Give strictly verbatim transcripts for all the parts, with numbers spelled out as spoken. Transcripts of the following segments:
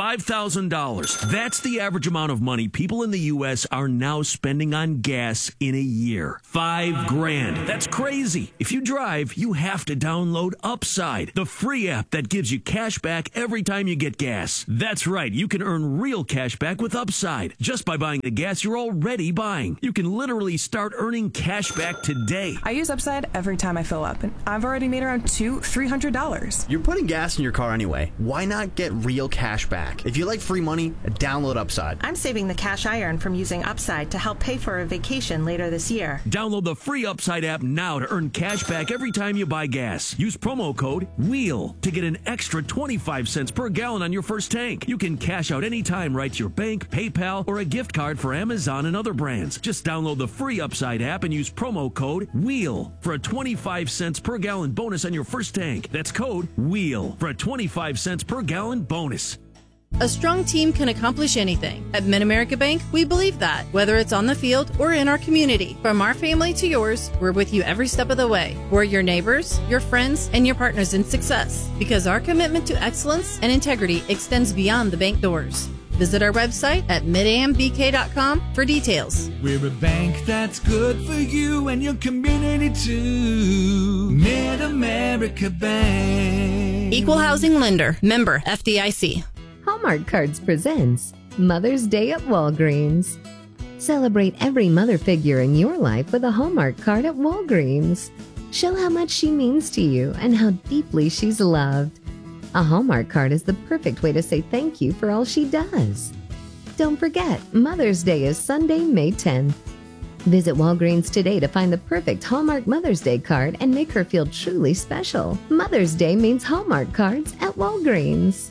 five thousand dollars. That's the average amount of money people in the U S are now spending on gas in a year. Five grand. That's crazy. If you drive, you have to download Upside, the free app that gives you cash back every time you get gas. That's right. You can earn real cash back with Upside just by buying the gas you're already buying. You can literally start earning cash back today. I use Upside every time I fill up, and I've already made around two, three hundred dollars. You're putting gas in your car anyway. Why not get real cash back? If you like free money, download Upside. I'm saving the cash I earn from using Upside to help pay for a vacation later this year. Download the free Upside app now to earn cash back every time you buy gas. Use promo code WHEEL to get an extra twenty-five cents per gallon on your first tank. You can cash out anytime right to your bank, PayPal, or a gift card for Amazon and other brands. Just download the free Upside app and use promo code WHEEL for a twenty-five cents per gallon bonus on your first tank. That's code WHEEL for a twenty-five cents per gallon bonus. A strong team can accomplish anything. At Mid-America Bank, we believe that, whether it's on the field or in our community. From our family to yours, we're with you every step of the way. We're your neighbors, your friends, and your partners in success, because our commitment to excellence and integrity extends beyond the bank doors. Visit our website at mid a m b k dot com for details. We're a bank that's good for you and your community too. Mid-America Bank. Equal housing lender. Member F D I C. Hallmark Cards presents Mother's Day at Walgreens. Celebrate every mother figure in your life with a Hallmark card at Walgreens. Show how much she means to you and how deeply she's loved. A Hallmark card is the perfect way to say thank you for all she does. Don't forget, Mother's Day is Sunday, May tenth. Visit Walgreens today to find the perfect Hallmark Mother's Day card and make her feel truly special. Mother's Day means Hallmark cards at Walgreens.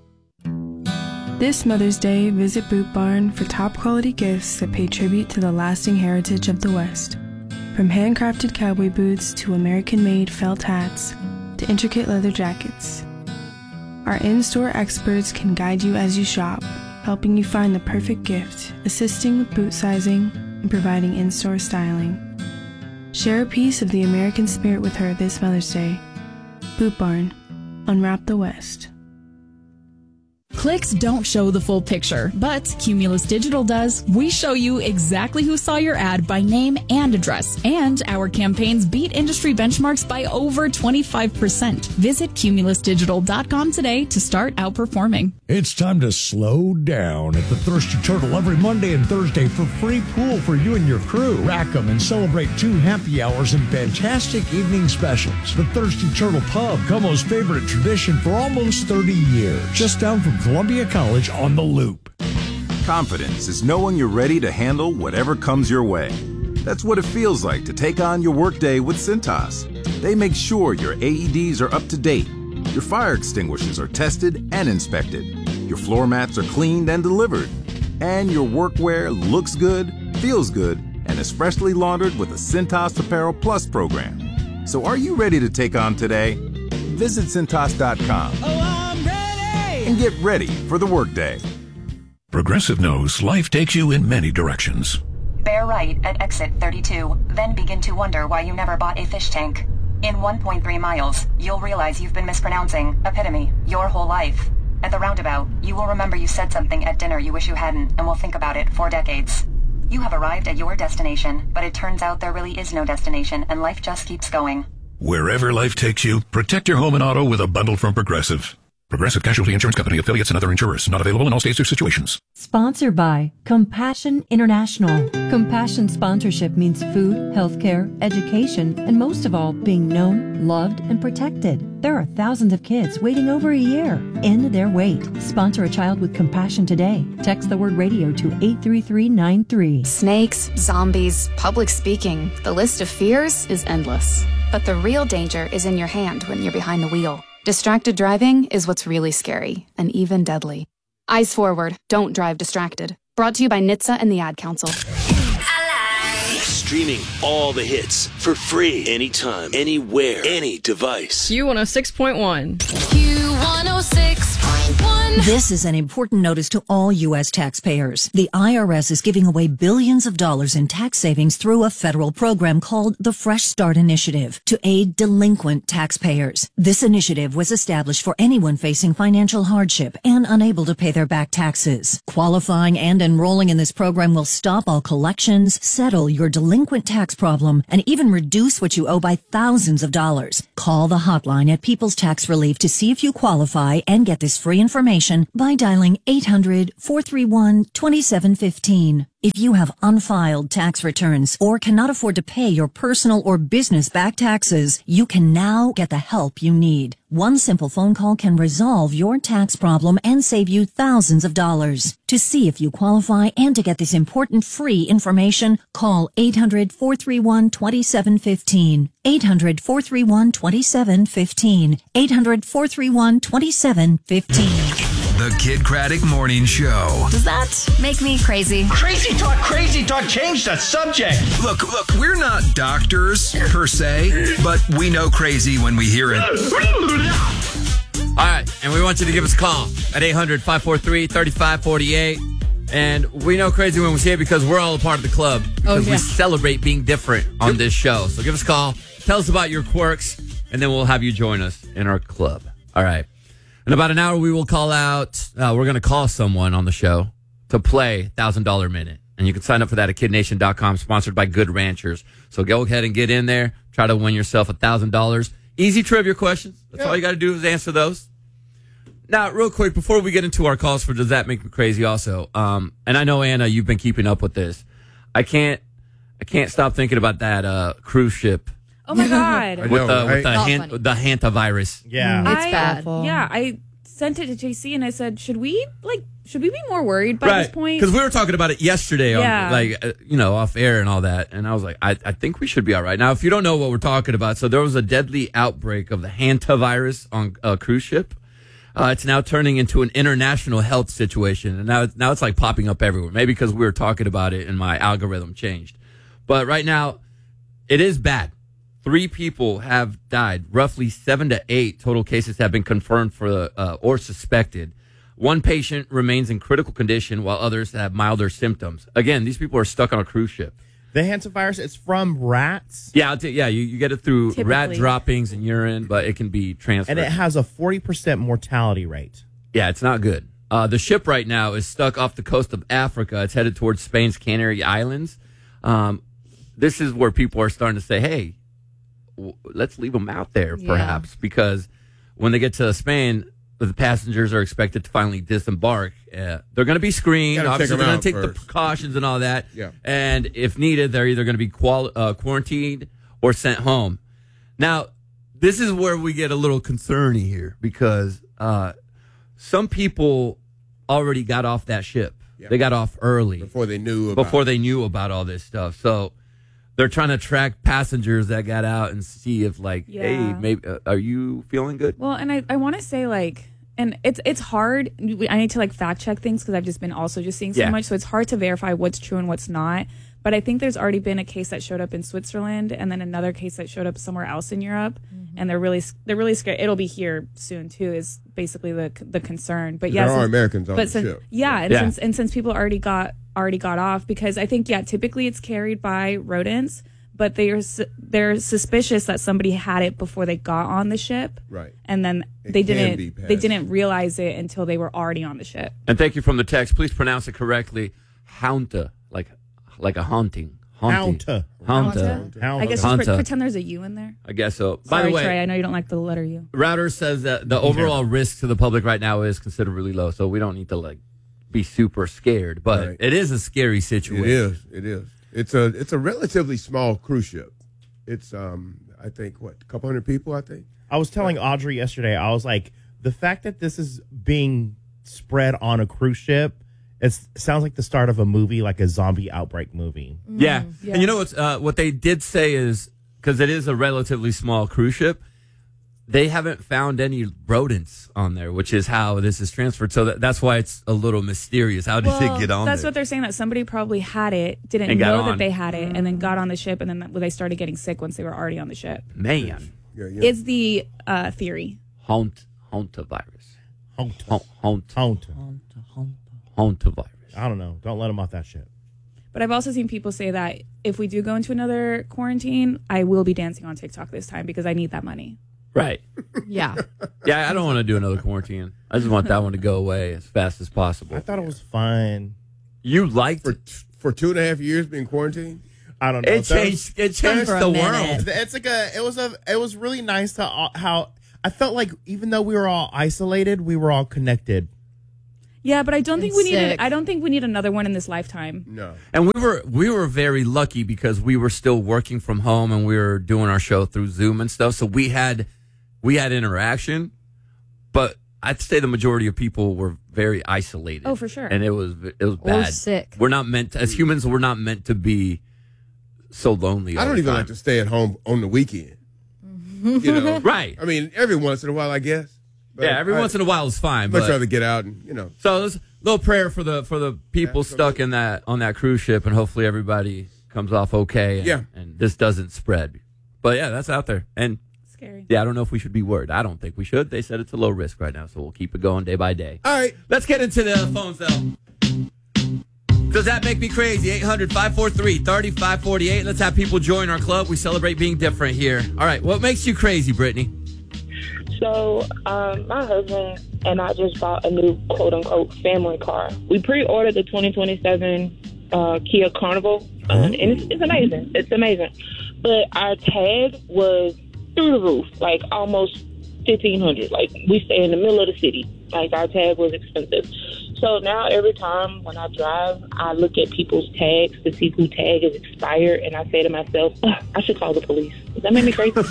This Mother's Day, visit Boot Barn for top quality gifts that pay tribute to the lasting heritage of the West. From handcrafted cowboy boots to American-made felt hats to intricate leather jackets. Our in-store experts can guide you as you shop, helping you find the perfect gift, assisting with boot sizing, and providing in-store styling. Share a piece of the American spirit with her this Mother's Day. Boot Barn. Unwrap the West. Clicks don't show the full picture, but Cumulus Digital does. We show you exactly who saw your ad by name and address, and our campaigns beat industry benchmarks by over twenty-five percent. Visit cumulus digital dot com today to start outperforming. It's time to slow down at the Thirsty Turtle every Monday and Thursday for free pool for you and your crew. Rack 'em and celebrate two happy hours and fantastic evening specials. The Thirsty Turtle Pub, Como's favorite tradition for almost thirty years. Just down from Columbia College on the Loop. Confidence is knowing you're ready to handle whatever comes your way. That's what it feels like to take on your workday with Cintas. They make sure your A E Ds are up to date, your fire extinguishers are tested and inspected, your floor mats are cleaned and delivered, and your workwear looks good, feels good, and is freshly laundered with a Cintas Apparel Plus program. So are you ready to take on today? Visit Cintas dot com. Oh, I'm ready! And get ready for the workday. Progressive knows life takes you in many directions. Bear right at exit thirty-two, then begin to wonder why you never bought a fish tank. In one point three miles, you'll realize you've been mispronouncing epitome your whole life. At the roundabout, you will remember you said something at dinner you wish you hadn't and will think about it for decades. You have arrived at your destination, but it turns out there really is no destination and life just keeps going. Wherever life takes you, protect your home and auto with a bundle from Progressive. Progressive Casualty Insurance Company, affiliates, and other insurers. Not available in all states or situations. Sponsored by Compassion International. Compassion sponsorship means food, healthcare, education, and most of all, being known, loved, and protected. There are thousands of kids waiting over a year. End their wait. Sponsor a child with compassion today. Text the word radio to eight three three nine three. Snakes, zombies, public speaking. The list of fears is endless. But the real danger is in your hand when you're behind the wheel. Distracted driving is what's really scary and even deadly. Eyes forward, don't drive distracted. Brought to you by N H T S A and the Ad Council. Streaming all the hits for free anytime, anywhere, any device. Q one oh six point one. Q one oh six point one. This is an important notice to all U S taxpayers. The I R S is giving away billions of dollars in tax savings through a federal program called the Fresh Start Initiative to aid delinquent taxpayers. This initiative was established for anyone facing financial hardship and unable to pay their back taxes. Qualifying and enrolling in this program will stop all collections, settle your delinquent tax problem, and even reduce what you owe by thousands of dollars. Call the hotline at People's Tax Relief to see if you qualify and get this free information by dialing eight hundred, four three one, two seven one five. If you have unfiled tax returns or cannot afford to pay your personal or business back taxes, you can now get the help you need. One simple phone call can resolve your tax problem and save you thousands of dollars. To see if you qualify and to get this important free information, call eight hundred, four three one, two seven one five. eight hundred, four three one, two seven one five. eight hundred, four three one, two seven one five. The Kid Craddock Morning Show. Does that make me crazy? Crazy talk, crazy talk, change the subject. Look, look, we're not doctors per se, but we know crazy when we hear it. All right, and we want you to give us a call at eight hundred, five four three, three five four eight. And we know crazy when we see it because we're all a part of the club. Because Oh, yeah. we celebrate being different on this show. So give us a call, tell us about your quirks, and then we'll have you join us in our club. All right. In about an hour, we will call out, uh, we're going to call someone on the show to play one thousand dollars Minute. And you can sign up for that at kid nation dot com, sponsored by Good Ranchers. So go ahead and get in there, try to win yourself one thousand dollars. Easy trivia questions. That's Yeah. all you got to do is answer those. Now, real quick, before we get into our calls for Does That Make Me Crazy also, um, and I know, Anna, you've been keeping up with this. I can't I can't stop thinking about that uh, cruise ship. Oh my God. With, the, right? with the, Not han- funny. the hantavirus. Yeah. It's I, bad. Yeah, I sent it to J C and I said, should we, like, should we be more worried by this point? Because we were talking about it yesterday, Yeah. on, like, uh, you know, off air and all that. And I was like, I, I think we should be all right. Now, if you don't know what we're talking about, so there was a deadly outbreak of the hantavirus on a cruise ship. Uh, it's now turning into an international health situation. And now, now it's like popping up everywhere. Maybe because we were talking about it and my algorithm changed. But right now, it is bad. Three people have died. Roughly seven to eight total cases have been confirmed for uh, or suspected. One patient remains in critical condition while others have milder symptoms. Again, these people are stuck on a cruise ship. The hantavirus, it's from rats? Yeah, I'll t- yeah, you, you get it through Typically. rat droppings and urine, but it can be transferred. And it has a forty percent mortality rate. Yeah, it's not good. Uh, the ship right now is stuck off the coast of Africa. It's headed towards Spain's Canary Islands. Um, this is where people are starting to say, hey, w- let's leave them out there, Yeah. perhaps, because when they get to Spain, the passengers are expected to finally disembark. Uh, they're going to be screened. Gotta check Obviously, them they're going out to take the first. precautions and all that. Yeah. And if needed, they're either going to be qual- uh, quarantined or sent home. Now, this is where we get a little concerny here because uh, some people already got off that ship. Yeah. They got off early Before they knew about before they knew about all this stuff. So they're trying to track passengers that got out and see if, like, hey, Yeah. maybe uh, are you feeling good? Well, and I, I want to say, like, and it's it's hard. I need to, like, fact check things because I've just been also just seeing so Yeah. much. So it's hard to verify what's true and what's not. But I think there's already been a case that showed up in Switzerland and then another case that showed up somewhere else in Europe. And they're really they're really scared. It'll be here soon, too, is basically the the concern. But There yeah, are since- Americans on but the since, ship. Yeah, and Yeah. since and since people already got already got off, because I think, yeah, typically it's carried by rodents. But they're su- they're suspicious that somebody had it before they got on the ship, Right. and then It they can didn't be they passed. didn't realize it until they were already on the ship. And thank you from the text. Please pronounce it correctly. Haunta, like like a haunting. Haunting. Haunta. Haunta. Haunta. I guess just Haunta. pre- pretend there's a U in there. I guess so. Sorry, By the way, Trey, I know you don't like the letter U. Router says that the overall risk to the public right now is considered really low, so we don't need to like be super scared. But Right. it is a scary situation. It is. It is. It's a it's a relatively small cruise ship. It's um I think what a couple hundred people. I think. I was telling Audrey yesterday, I was like, the fact that this is being spread on a cruise ship, it sounds like the start of a movie, like a zombie outbreak movie. Yeah. And you know what's, uh, what they did say is, because it is a relatively small cruise ship, they haven't found any rodents on there, which is how this is transferred. So that, that's why it's a little mysterious. How did Well, it get on that's there? what they're saying, that somebody probably had it, didn't And got know on. that they had it, and then got on the ship, and then that- they started getting sick once they were already on the ship. Man. Yeah, yeah. It's the uh, theory. Haunt, hauntavirus. Honta. Honta. Honta. Hontavirus. I don't know. Don't let them off that shit. But I've also seen people say that if we do go into another quarantine, I will be dancing on TikTok this time because I need that money. Right. Yeah. Yeah, I don't want to do another quarantine. I just want that one to go away as fast as possible. I thought it was fun. You liked for for two and a half years being quarantined? I don't know. It changed. It changed the world. It's like a. It was a. It was really nice to uh, how I felt like even though we were all isolated, we were all connected. Yeah, but I don't think we need. sick. A, I don't think we need another one in this lifetime. No. And we were we were very lucky because we were still working from home and we were doing our show through Zoom and stuff. So we had we had interaction, but I'd say the majority of people were very isolated. Oh, for sure. And it was it was Or bad. sick. We're not meant to, as humans. We're not meant to be so lonely. I all don't the even time. like to stay at home on the weekend. You know, Right. I mean, every once in a while, I guess. But Yeah, every I, once in a while is fine. Much But rather get out and you know. so there's a little prayer for the for the people stuck in that on that cruise ship, and hopefully everybody comes off okay. And, Yeah. and this doesn't spread. But yeah, that's out there. And Scary. yeah, I don't know if we should be worried. I don't think we should. They said it's a low risk right now, so we'll keep it going day by day. All right. Let's get into the phones though. Does that make me crazy? eight hundred, five four three, three five four eight. Let's have people join our club. We celebrate being different here. All right, what makes you crazy, Brittany? So, um, my husband and I just bought a new quote-unquote family car. We pre-ordered the twenty twenty-seven uh, Kia Carnival, uh, and it's, it's amazing. It's amazing. But our tag was through the roof, like almost fifteen hundred dollars. Like, we stay in the middle of the city. Like, our tag was expensive. So now every time when I drive, I look at people's tags to see who tag is expired, and I say to myself, oh, I should call the police. Does that make me crazy?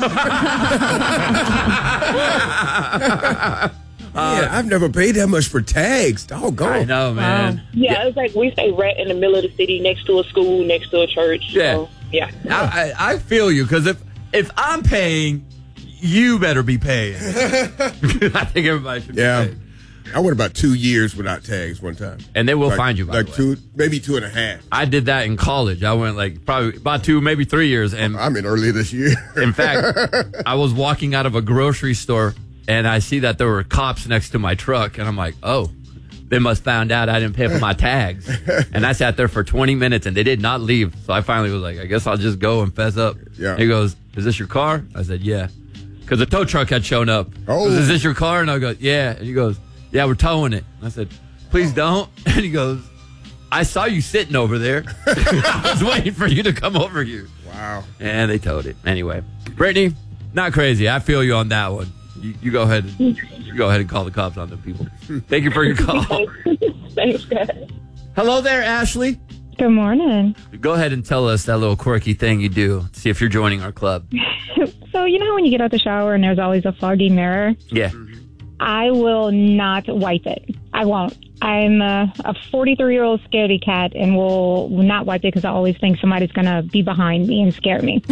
Yeah, I've never paid that much for tags. Doggone. I know, man. Yeah, it's like we stay right in the middle of the city, next to a school, next to a church. Yeah. So, yeah. I, I, I feel you, because if, if I'm paying, you better be paying. I think everybody should Yeah. be paying. I went about two years without tags one time. And they will Like- find you, by Like the way. two, maybe two and a half. I did that in college. I went like probably about two, maybe three years. And I'm in early this year. in fact, I was walking out of a grocery store and I see that there were cops next to my truck. And I'm like, oh, they must found out I didn't pay for my tags. And I sat there for twenty minutes and they did not leave. So I finally was like, I guess I'll just go and fess up. Yeah. He goes, is this your car? I said, yeah. Because the tow truck had shown up. Oh. Is this your car? And I go, yeah. And he goes, yeah, we're towing it. And I said, please don't. And he goes, I saw you sitting over there. I was waiting for you to come over here. Wow. And they towed it. Anyway, Brittany, not crazy. I feel you on that one. You, you go ahead. And, you go ahead and call the cops on them people. Thank you for your call. Thanks, guys. Hello there, Ashley. Good morning. Go ahead and tell us that little quirky thing you do. See if you're joining our club. So, you know how when you get out the shower and there's always a foggy mirror? Yeah. I will not wipe it. I won't. I'm a, a forty-three-year-old scaredy cat and will not wipe it because I always think somebody's going to be behind me and scare me.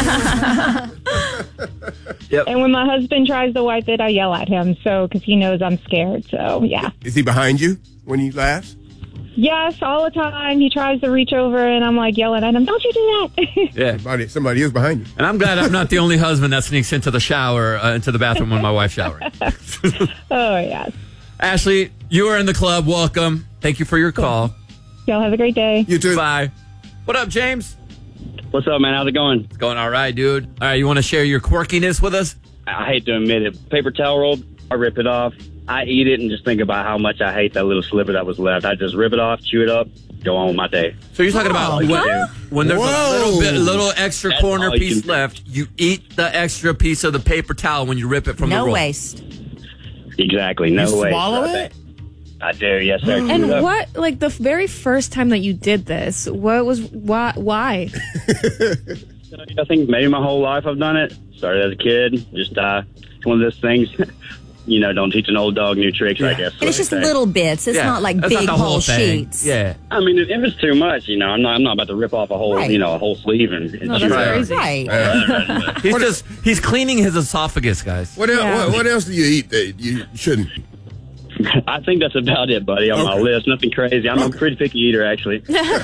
Yep. And when my husband tries to wipe it, I yell at him so because he knows I'm scared. So, yeah. Is he behind you when he laughs? Yes, all the time. He tries to reach over and I'm like yelling at him, don't you do that? Yeah. Somebody, somebody is behind you. And I'm glad I'm not the only husband that sneaks into the shower, uh, into the bathroom when my wife's showering. Oh, yes. Ashley, you are in the club. Welcome. Thank you for your call. Y'all have a great day. You too. Bye. What up, James? What's up, man? How's it going? It's going all right, dude. All right, you want to share your quirkiness with us? I hate to admit it. Paper towel roll, I rip it off. I eat it and just think about how much I hate that little sliver that was left. I just rip it off, chew it up, go on with my day. So you're talking about when, when there's Whoa. a little bit, a little extra That's corner all you piece can do. left, you eat the extra piece of the paper towel when you rip it from No the roll. waste. Exactly. No You way. swallow it? I do. Yes, sir. Chew And it up. what, like the very first time that you did this, what was, why? why? I think maybe my whole life I've done it. Started as a kid. Just uh, it's one of those things. You know, don't teach an old dog new tricks, I guess. And it's just Like, little bits. It's Yeah, not like that's not big the whole whole thing. sheets. Yeah. I mean, if if it's too much, you know, I'm not. I'm not about to rip off a whole, Right. you know, a whole sleeve and. and No, chew that's it up. crazy. Right. He's just, he's cleaning his esophagus, guys. What, el- what, what else do you eat that you shouldn't? I think that's about it, buddy, on my list. Nothing crazy. I'm a pretty picky eater, actually.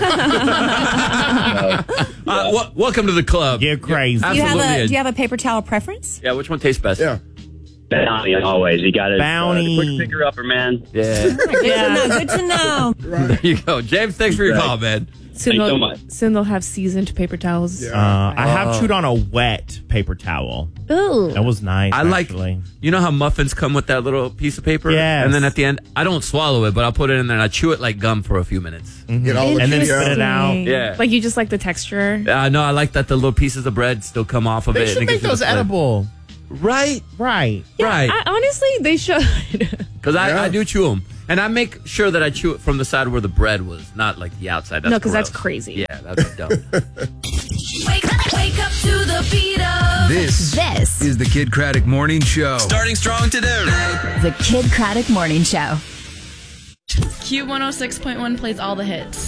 Uh, w- welcome to the club. You're crazy. Do you have Absolutely. a Do you have a paper towel preference? Yeah, which one tastes best? Yeah. Bounty always. You got to Bounty. Uh, quick picker upper, man. Yeah. Good to know. Good to know. There you go. James, thanks for your Right. call, man. Soon Thanks so they'll, much. soon they'll have seasoned paper towels. Uh, I have Oh. chewed on a wet paper towel. Ooh. That was nice. I like, actually. you know how muffins come with that little piece of paper? Yes. And then at the end, I don't swallow it, but I'll put it in there and I chew it like gum for a few minutes. Get all the And then juice spit it out. Yeah. Like you just like the texture. Uh, no, I like that the little pieces of bread still come off of They it. should and it make gives you those the flavor. edible. Right. Right. Right. I, honestly, they should. Because I, I do chew them. And I make sure that I chew it from the side where the bread was, not like the outside. That's No, 'cause that's gross. crazy. Yeah, that's dumb. Wake up, wake up to the beat of This, this is the Kid Craddock Morning Show. Starting strong today. the Kid Craddock Morning Show. Q one oh six point one plays all the hits.